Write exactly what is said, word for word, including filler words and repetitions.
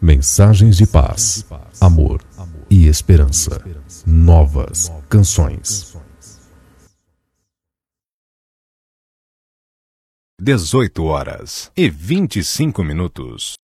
Mensagens de paz, amor e esperança. Novas canções. dezoito horas e vinte e cinco minutos.